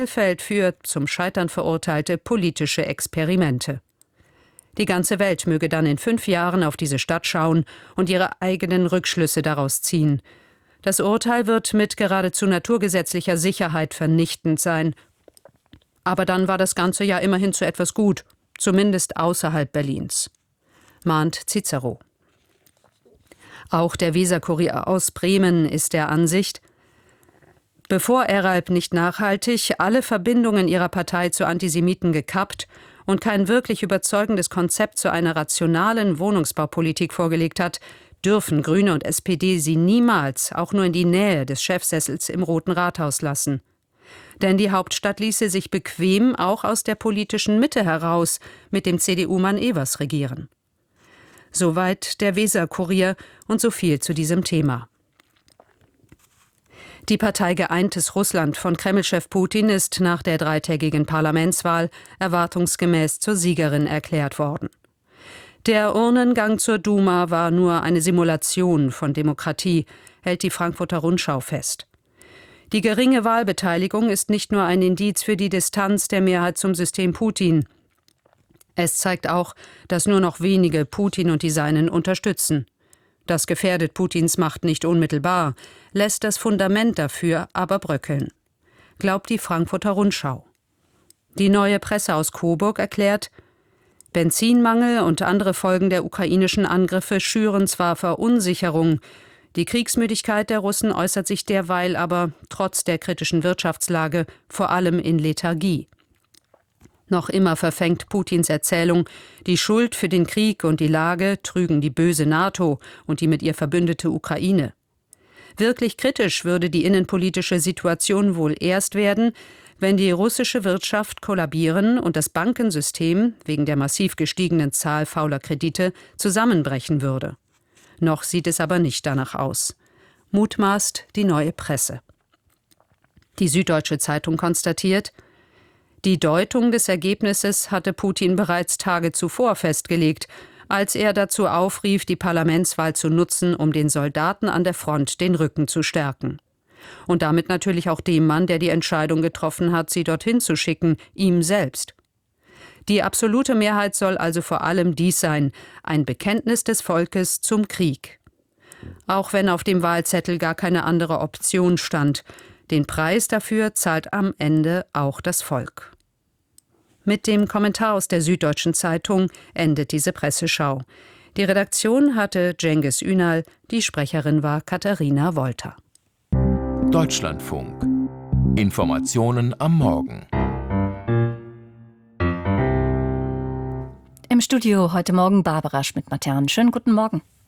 Feld für zum Scheitern verurteilte politische Experimente. Die ganze Welt möge dann in 5 Jahren auf diese Stadt schauen und ihre eigenen Rückschlüsse daraus ziehen. Das Urteil wird mit geradezu naturgesetzlicher Sicherheit vernichtend sein. Aber dann war das Ganze ja immerhin zu etwas gut, zumindest außerhalb Berlins, mahnt Cicero. Auch der Weser-Kurier aus Bremen ist der Ansicht, bevor Eralp nicht nachhaltig alle Verbindungen ihrer Partei zu Antisemiten gekappt und kein wirklich überzeugendes Konzept zu einer rationalen Wohnungsbaupolitik vorgelegt hat, dürfen Grüne und SPD sie niemals auch nur in die Nähe des Chefsessels im Roten Rathaus lassen. Denn die Hauptstadt ließe sich bequem auch aus der politischen Mitte heraus mit dem CDU-Mann Evers regieren. Soweit der Weser-Kurier und so viel zu diesem Thema. Die Partei Geeintes Russland von Kreml-Chef Putin ist nach der 3-tägigen Parlamentswahl erwartungsgemäß zur Siegerin erklärt worden. Der Urnengang zur Duma war nur eine Simulation von Demokratie, hält die Frankfurter Rundschau fest. Die geringe Wahlbeteiligung ist nicht nur ein Indiz für die Distanz der Mehrheit zum System Putin. Es zeigt auch, dass nur noch wenige Putin und die Seinen unterstützen. Das gefährdet Putins Macht nicht unmittelbar, lässt das Fundament dafür aber bröckeln, glaubt die Frankfurter Rundschau. Die Neue Presse aus Coburg erklärt, Benzinmangel und andere Folgen der ukrainischen Angriffe schüren zwar Verunsicherung, die Kriegsmüdigkeit der Russen äußert sich derweil aber, trotz der kritischen Wirtschaftslage, vor allem in Lethargie. Noch immer verfängt Putins Erzählung, die Schuld für den Krieg und die Lage trügen die böse NATO und die mit ihr verbündete Ukraine. Wirklich kritisch würde die innenpolitische Situation wohl erst werden, wenn die russische Wirtschaft kollabieren und das Bankensystem wegen der massiv gestiegenen Zahl fauler Kredite zusammenbrechen würde. Noch sieht es aber nicht danach aus, mutmaßt die Neue Presse. Die Süddeutsche Zeitung konstatiert, die Deutung des Ergebnisses hatte Putin bereits Tage zuvor festgelegt, als er dazu aufrief, die Parlamentswahl zu nutzen, um den Soldaten an der Front den Rücken zu stärken. Und damit natürlich auch dem Mann, der die Entscheidung getroffen hat, sie dorthin zu schicken, ihm selbst. Die absolute Mehrheit soll also vor allem dies sein, ein Bekenntnis des Volkes zum Krieg. Auch wenn auf dem Wahlzettel gar keine andere Option stand, den Preis dafür zahlt am Ende auch das Volk. Mit dem Kommentar aus der Süddeutschen Zeitung endet diese Presseschau. Die Redaktion hatte Cengiz Ünal, die Sprecherin war Katharina Wolter. Deutschlandfunk. Informationen am Morgen. Im Studio heute Morgen Barbara Schmidt-Matern. Schönen guten Morgen.